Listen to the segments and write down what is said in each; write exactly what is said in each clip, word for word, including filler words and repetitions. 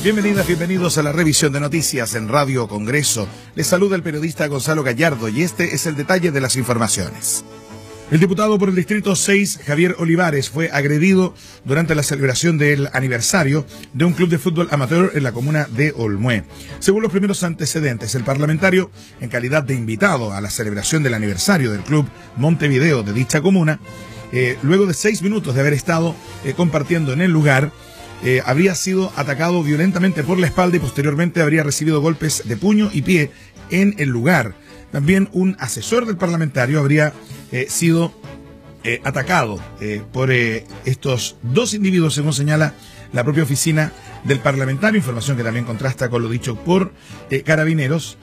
Bienvenidas, bienvenidos a la revisión de noticias en Radio Congreso. Les saluda el periodista Gonzalo Gallardo y este es el detalle de las informaciones. El diputado por el Distrito seis, Javier Olivares, fue agredido durante la celebración del aniversario de un club de fútbol amateur en la comuna de Olmué. Según los primeros antecedentes, el parlamentario, en calidad de invitado a la celebración del aniversario del club Montevideo de dicha comuna, eh, luego de seis minutos de haber estado eh, compartiendo en el lugar, Eh, habría sido atacado violentamente por la espalda y posteriormente habría recibido golpes de puño y pie en el lugar. También un asesor del parlamentario habría eh, sido eh, atacado eh, por eh, estos dos individuos, según señala la propia oficina del parlamentario, información que también contrasta con lo dicho por eh, Carabineros.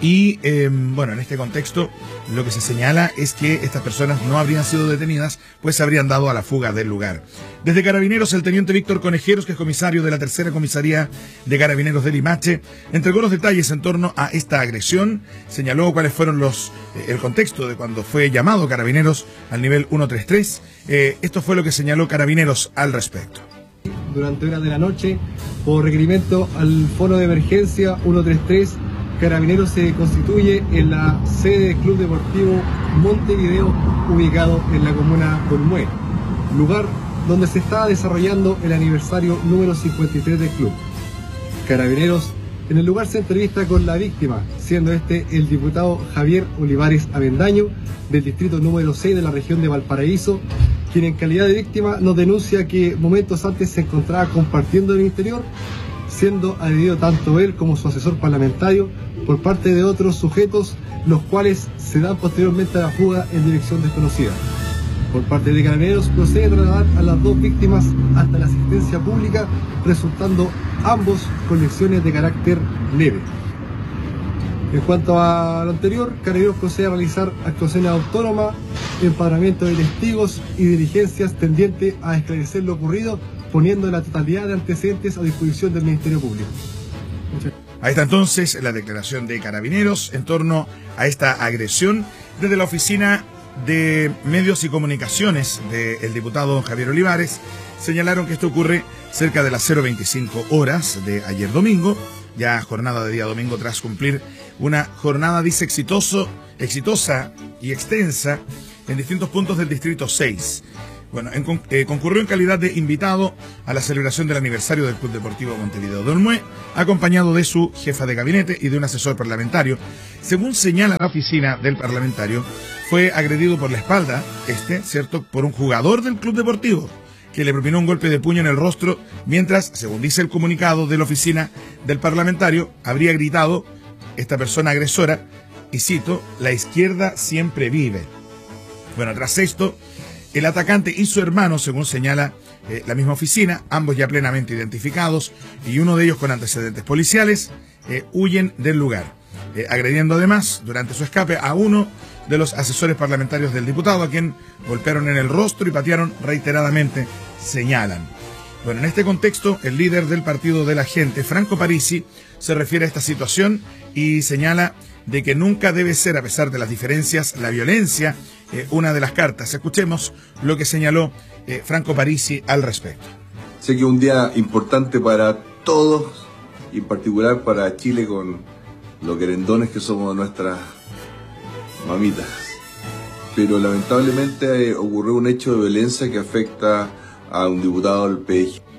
Y eh, bueno, en este contexto lo que se señala es que estas personas no habrían sido detenidas, pues se habrían dado a la fuga del lugar. Desde Carabineros, el teniente Víctor Conejeros, que es comisario de la tercera comisaría de Carabineros de Limache, entregó los detalles en torno a esta agresión, señaló cuáles fueron los eh, el contexto de cuando fue llamado Carabineros al nivel ciento treinta y tres. Eh, esto fue lo que señaló Carabineros al respecto. Durante horas de la noche, por requerimiento al fono de emergencia ciento treinta y tres, Carabineros se constituye en la sede del Club Deportivo Montevideo, ubicado en la comuna de Olmué, lugar donde se está desarrollando el aniversario número cincuenta y tres del club. Carabineros en el lugar se entrevista con la víctima, siendo este el diputado Javier Olivares Avendaño, del distrito número seis de la región de Valparaíso, quien en calidad de víctima nos denuncia que momentos antes se encontraba compartiendo en el interior, siendo agredido tanto él como su asesor parlamentario por parte de otros sujetos, los cuales se dan posteriormente a la fuga en dirección desconocida. Por parte de Carabineros procede a trasladar a las dos víctimas hasta la asistencia pública, resultando ambos con lesiones de carácter leve. En cuanto a lo anterior, Carabineros procede a realizar actuaciones autónomas, empadronamiento de testigos y diligencias tendientes a esclarecer lo ocurrido, poniendo la totalidad de antecedentes a disposición del Ministerio Público. Muchas gracias. Ahí está entonces la declaración de Carabineros en torno a esta agresión desde la oficina de Medios y Comunicaciones del diputado Javier Olivares. Señalaron que esto ocurre cerca de las cero veinticinco horas de ayer domingo, ya jornada de día domingo tras cumplir una jornada, dice, exitoso, exitosa y extensa en distintos puntos del Distrito seis. Bueno, en, eh, concurrió en calidad de invitado a la celebración del aniversario del Club Deportivo Montevideo de Olmué, acompañado de su jefa de gabinete y de un asesor parlamentario. Según señala la oficina del parlamentario, fue agredido por la espalda, este, ¿cierto?, por un jugador del Club Deportivo, que le propinó un golpe de puño en el rostro, mientras, según dice el comunicado de la oficina del parlamentario, habría gritado esta persona agresora, y cito, "la izquierda siempre vive". Bueno, tras esto, el atacante y su hermano, según señala eh, la misma oficina, ambos ya plenamente identificados y uno de ellos con antecedentes policiales, eh, huyen del lugar, eh, agrediendo además durante su escape a uno de los asesores parlamentarios del diputado, a quien golpearon en el rostro y patearon reiteradamente, señalan. Bueno, en este contexto, el líder del Partido de la Gente, Franco Parisi, se refiere a esta situación y señala de que nunca debe ser, a pesar de las diferencias, la violencia eh, una de las cartas. Escuchemos lo que señaló eh, Franco Parisi al respecto. Sé que es un día importante para todos y en particular para Chile, con los querendones que somos nuestras mamitas. Pero lamentablemente eh, ocurrió un hecho de violencia que afecta a un diputado del P G,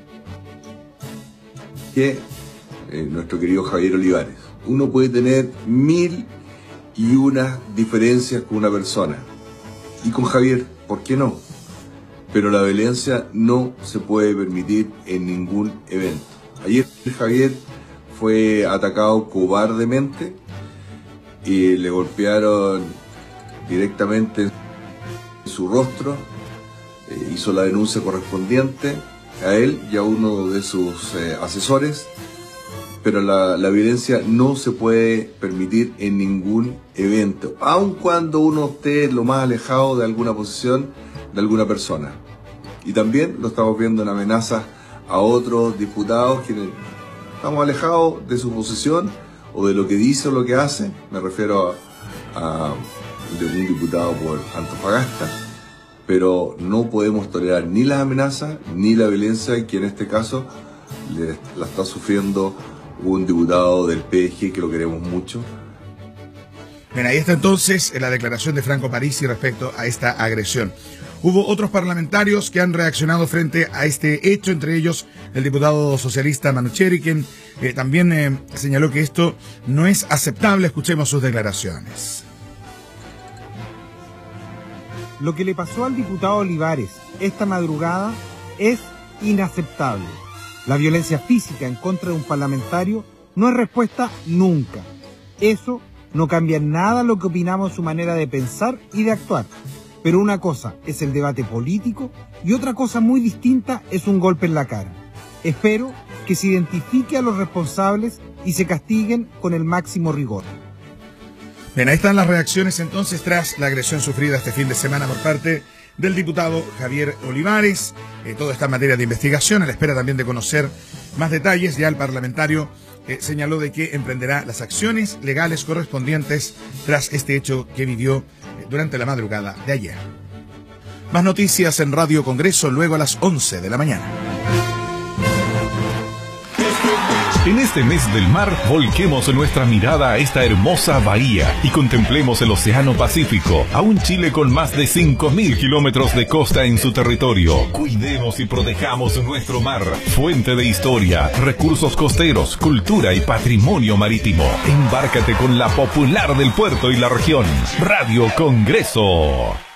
que eh, nuestro querido Javier Olivares. Uno puede tener mil y una diferencias con una persona, y con Javier, ¿por qué no? Pero la violencia no se puede permitir en ningún evento. Ayer Javier fue atacado cobardemente y le golpearon directamente en su rostro. Eh, hizo la denuncia correspondiente a él y a uno de sus eh, asesores, pero la, la violencia no se puede permitir en ningún evento, aun cuando uno esté lo más alejado de alguna posición de alguna persona. Y también lo estamos viendo en amenazas a otros diputados quienes estamos alejados de su posición o de lo que dice o lo que hace. Me refiero a, a de un diputado por Antofagasta, pero no podemos tolerar ni las amenazas ni la violencia, que en este caso le, la está sufriendo un diputado del P D G que lo queremos mucho. Bien, ahí está entonces la declaración de Franco Parisi respecto a esta agresión. Hubo otros parlamentarios que han reaccionado frente a este hecho, entre ellos el diputado socialista Manucheri, quien eh, también eh, señaló que esto no es aceptable. Escuchemos sus declaraciones. Lo que le pasó al diputado Olivares esta madrugada es inaceptable. La violencia física en contra de un parlamentario no es respuesta nunca. Eso no cambia en nada lo que opinamos de su manera de pensar y de actuar. Pero una cosa es el debate político y otra cosa muy distinta es un golpe en la cara. Espero que se identifique a los responsables y se castiguen con el máximo rigor. Bien, ahí están las reacciones entonces tras la agresión sufrida este fin de semana por parte del diputado Javier Olivares. Eh, todo está en materia de investigación, a la espera también de conocer más detalles. Ya el parlamentario eh, señaló de que emprenderá las acciones legales correspondientes tras este hecho que vivió durante la madrugada de ayer. Más noticias en Radio Congreso luego a las once de la mañana. En este mes del mar, volquemos nuestra mirada a esta hermosa bahía y contemplemos el Océano Pacífico, a un Chile con más de cinco mil kilómetros de costa en su territorio. Cuidemos y protejamos nuestro mar, fuente de historia, recursos costeros, cultura y patrimonio marítimo. Embárcate con la popular del puerto y la región. Radio Congreso.